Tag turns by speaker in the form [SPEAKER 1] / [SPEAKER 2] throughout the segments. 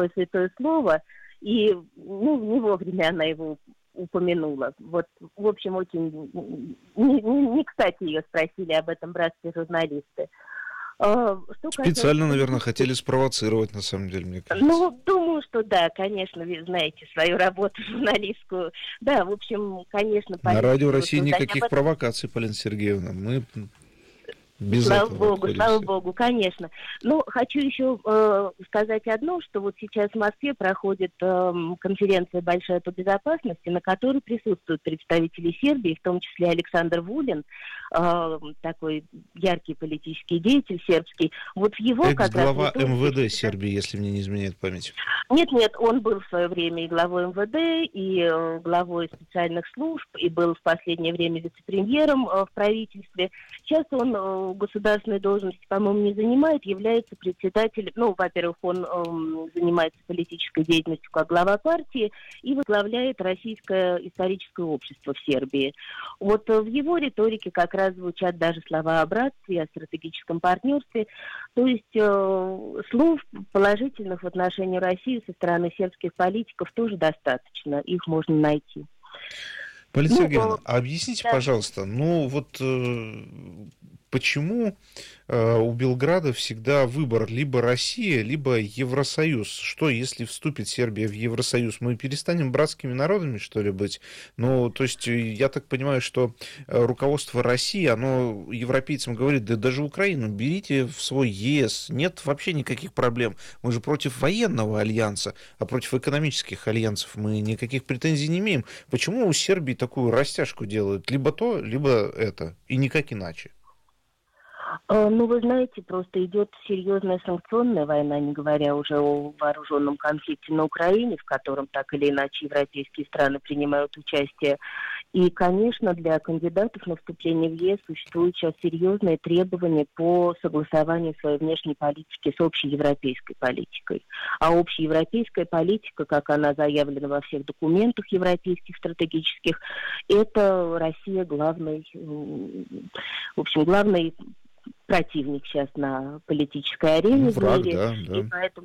[SPEAKER 1] такое святое слово, и не вовремя она его упомянула. Вот, в общем, очень не кстати ее спросили об этом братские журналисты.
[SPEAKER 2] Специально, наверное, хотели спровоцировать, на самом деле, мне кажется.
[SPEAKER 1] Думаю, что да, конечно, вы знаете свою работу журналистскую. Да, в общем, конечно,
[SPEAKER 2] На Радио России никаких провокаций, Полина Сергеевна. Мы без этого обходимся.
[SPEAKER 1] Слава Богу, конечно. Но хочу еще сказать одно, что вот сейчас в Москве проходит конференция «Большая по безопасности», на которой присутствуют представители Сербии, в том числе Александр Вулин, такой яркий политический деятель сербский. Вот его
[SPEAKER 2] экс-глава МВД Сербии, если мне не изменяет память.
[SPEAKER 1] Нет, он был в свое время и главой МВД, и главой специальных служб, и был в последнее время вице-премьером в правительстве. Сейчас он государственной должности, по-моему, не занимает, является председателем, во-первых, он занимается политической деятельностью как глава партии и возглавляет Российское историческое общество в Сербии. Вот в его риторике как раз звучат даже слова о братстве, о стратегическом партнерстве, то есть слов положительных в отношении России со стороны сербских политиков тоже достаточно, их можно найти.
[SPEAKER 2] Полина Сергеевна, объясните, пожалуйста, почему у Белграда всегда выбор либо Россия, либо Евросоюз? Что, если вступит Сербия в Евросоюз? Мы перестанем братскими народами, что ли, быть? То есть, я так понимаю, что руководство России, оно европейцам говорит, да даже Украину берите в свой ЕС, нет вообще никаких проблем. Мы же против военного альянса, а против экономических альянсов мы никаких претензий не имеем. Почему у Сербии такую растяжку делают? Либо то, либо это, и никак иначе.
[SPEAKER 1] Вы знаете, просто идет серьезная санкционная война, не говоря уже о вооруженном конфликте на Украине, в котором так или иначе европейские страны принимают участие. И, конечно, для кандидатов на вступление в ЕС существуют сейчас серьезные требования по согласованию своей внешней политики с общей европейской политикой. А общеевропейская политика, как она заявлена во всех документах европейских стратегических, это Россия главный противник сейчас на политической арене
[SPEAKER 2] враг,
[SPEAKER 1] в мире.
[SPEAKER 2] Да.
[SPEAKER 1] И поэтому,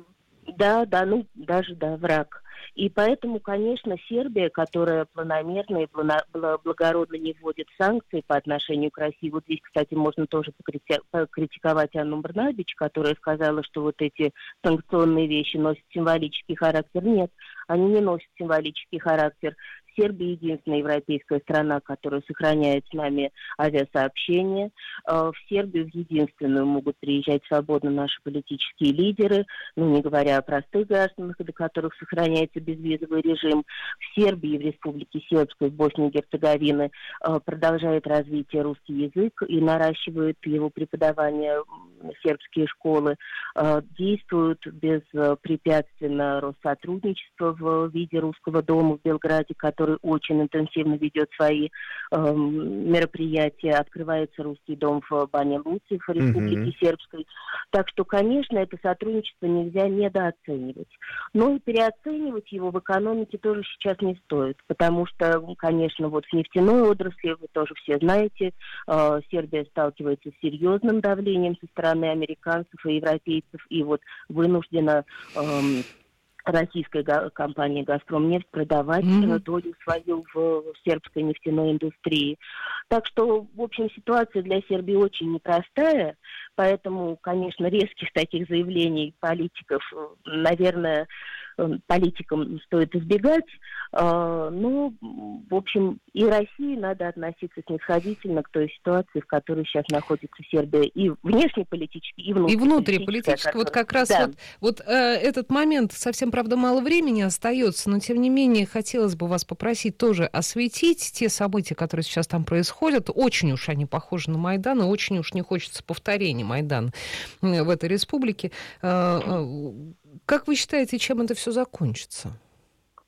[SPEAKER 1] враг. И поэтому, конечно, Сербия, которая планомерно и благородно не вводит санкции по отношению к России. Вот здесь, кстати, можно тоже покритиковать Анну Брнабич, которая сказала, что вот эти санкционные вещи носят символический характер. Нет, они не носят символический характер. Сербия единственная европейская страна, которая сохраняет с нами авиасообщение. В Сербию в единственную могут приезжать свободно наши политические лидеры, не говоря о простых гражданах, для которых сохраняется безвизовый режим. В Сербии, в Республике Сербской, в Боснии и Герцеговине продолжает развитие русский язык и наращивает его преподавание сербские школы. Действуют беспрепятственно Россотрудничество в виде Русского дома в Белграде, который очень интенсивно ведет свои мероприятия. Открывается Русский дом в Бане-Луце, в Республике Сербской. Так что, конечно, это сотрудничество нельзя недооценивать. Но и переоценивать его в экономике тоже сейчас не стоит. Потому что, конечно, в нефтяной отрасли, вы тоже все знаете, Сербия сталкивается с серьезным давлением со стороны американцев и европейцев. И вынуждена российская компания «Газпромнефть» продавать долю свою в сербской нефтяной индустрии. Так что, в общем, ситуация для Сербии очень непростая, поэтому, конечно, резких таких заявлений политиков, наверное, политикам стоит избегать. В общем, и России надо относиться снисходительно к той ситуации, в которой сейчас находится Сербия, и внешнеполитически, и внутриполитически.
[SPEAKER 3] Вот как раз этот момент, совсем, правда, мало времени остается, но, тем не менее, хотелось бы вас попросить тоже осветить те события, которые сейчас там происходят. Очень уж они похожи на Майдан, и очень уж не хочется повторения Майдана в этой республике. Как вы считаете, чем это все закончится?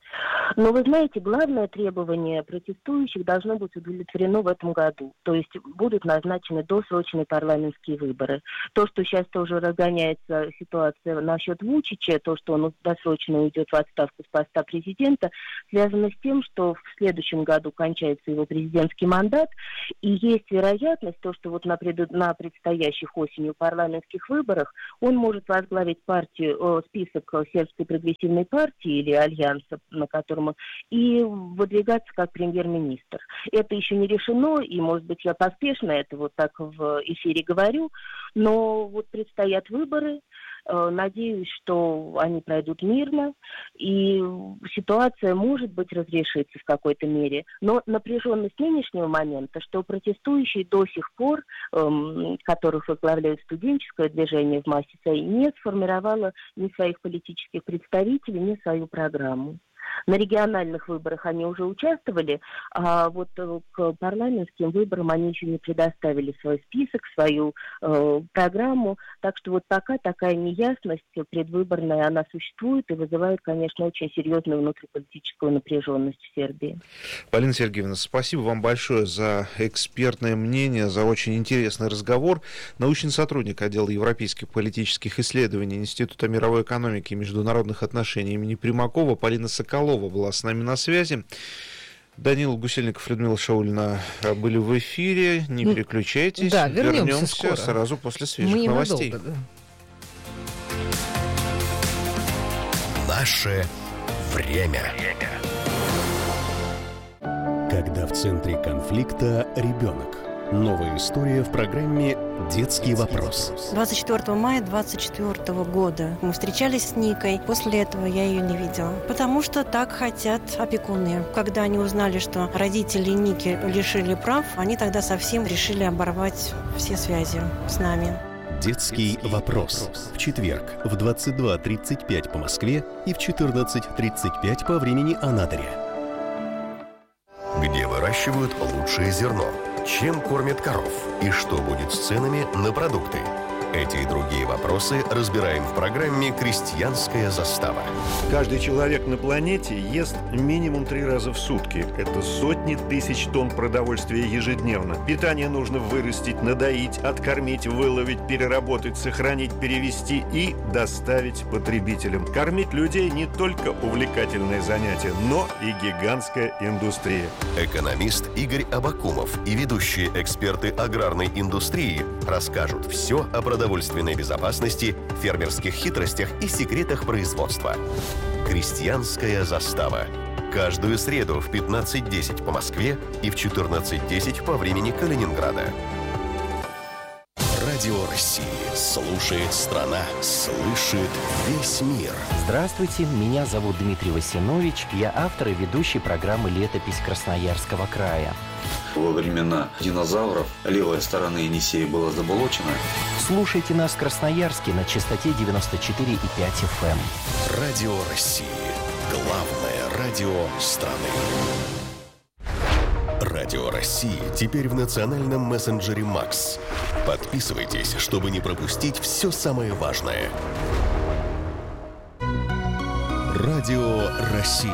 [SPEAKER 1] Но вы знаете, главное требование протестующих должно быть удовлетворено в этом году. То есть будут назначены досрочные парламентские выборы. То, что сейчас тоже разгоняется ситуация насчет Вучича, то, что он досрочно уйдет в отставку с поста президента, связано с тем, что в следующем году кончается его президентский мандат, и есть вероятность, то, что вот на предстоящих осенью парламентских выборах он может возглавить партию, список сербской прогрессивной партии или альянса, на котором и выдвигаться как премьер-министр. Это еще не решено, и, может быть, я поспешно это вот так в эфире говорю, но вот предстоят выборы. Надеюсь, что они пройдут мирно, и ситуация, может быть, разрешится в какой-то мере. Но напряженность нынешнего момента, что протестующие до сих пор, которых возглавляют студенческое движение в Масисай, не сформировало ни своих политических представителей, ни свою программу. На региональных выборах они уже участвовали, а вот к парламентским выборам они еще не предоставили свой список, свою программу. Так что вот пока такая неясность предвыборная, она существует и вызывает, конечно, очень серьезную внутриполитическую напряженность в Сербии.
[SPEAKER 2] Полина Сергеевна, спасибо вам большое за экспертное мнение, за очень интересный разговор. Научный сотрудник отдела европейских политических исследований Института мировой экономики и международных отношений имени Примакова Полина Соколова была с нами на связи. Данил Гусельников, Людмила Шаулина были в эфире. Не переключайтесь.
[SPEAKER 3] Да, вернемся
[SPEAKER 2] сразу после свежих новостей.
[SPEAKER 3] Надолго, да.
[SPEAKER 4] Наше время. Когда в центре конфликта ребенок. Новая история в программе «Детский вопрос».
[SPEAKER 5] 24 мая 2024 года мы встречались с Никой. После этого я ее не видела. Потому что так хотят опекуны. Когда они узнали, что родители Ники лишили прав, они тогда совсем решили оборвать все связи с нами.
[SPEAKER 4] «Детский вопрос». В четверг в 22:35 по Москве и в 14:35 по времени Анадыря. Где выращивают лучшее зерно? Чем кормят коров? И что будет с ценами на продукты? Эти и другие вопросы разбираем в программе «Крестьянская застава».
[SPEAKER 6] Каждый человек на планете ест минимум 3 раза в сутки. Это сотни тысяч тонн продовольствия ежедневно. Питание нужно вырастить, надоить, откормить, выловить, переработать, сохранить, перевести и доставить потребителям. Кормить людей не только увлекательное занятие, но и гигантская индустрия.
[SPEAKER 4] Экономист Игорь Абакумов и ведущие эксперты аграрной индустрии расскажут все о продовольственной безопасности, фермерских хитростях и секретах производства. «Крестьянская застава». Каждую среду в 15:10 по Москве и в 14:10 по времени Калининграда. Радио России. Слушает страна, слышит весь мир.
[SPEAKER 7] Здравствуйте, меня зовут Дмитрий Васинович. Я автор и ведущий программы «Летопись Красноярского края».
[SPEAKER 8] Во времена динозавров левая сторона Енисея была заболочена.
[SPEAKER 7] Слушайте нас в Красноярске на частоте 94,5 FM.
[SPEAKER 4] Радио России. Главное радио страны. Радио России теперь в национальном мессенджере Макс. Подписывайтесь, чтобы не пропустить все самое важное. Радио России.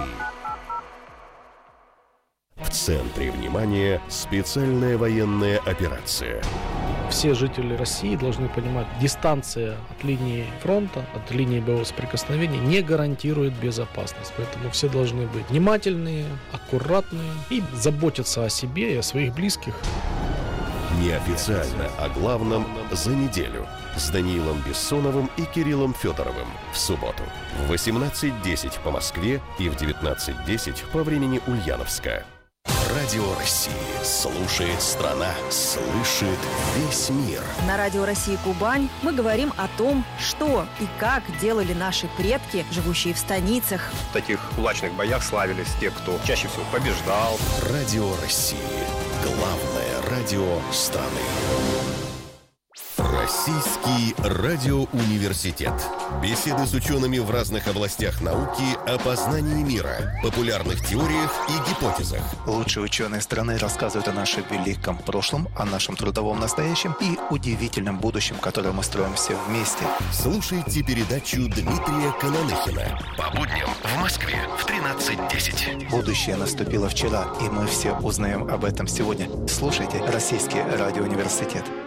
[SPEAKER 4] В центре внимания специальная военная операция.
[SPEAKER 9] Все жители России должны понимать, дистанция от линии фронта, от линии боевого соприкосновения не гарантирует безопасность. Поэтому все должны быть внимательные, аккуратные и заботиться о себе и о своих близких.
[SPEAKER 4] Неофициально о главном за неделю с Даниилом Бессоновым и Кириллом Федоровым в субботу в 18:10 по Москве и в 19:10 по времени Ульяновска. Радио России. Слушает страна, слышит весь мир.
[SPEAKER 10] На Радио России Кубань мы говорим о том, что и как делали наши предки, живущие в станицах.
[SPEAKER 11] В таких кулачных боях славились те, кто чаще всего побеждал.
[SPEAKER 4] Радио России. Главное радио страны. Россия. Российский радиоуниверситет. Беседы с учеными в разных областях науки о познании мира, популярных теориях и гипотезах.
[SPEAKER 12] Лучшие ученые страны рассказывают о нашем великом прошлом, о нашем трудовом настоящем и удивительном будущем, которое мы строим все вместе.
[SPEAKER 4] Слушайте передачу Дмитрия Кананыхина по будням в Москве в 13:10.
[SPEAKER 12] Будущее наступило вчера, и мы все узнаем об этом сегодня. Слушайте Российский радиоуниверситет.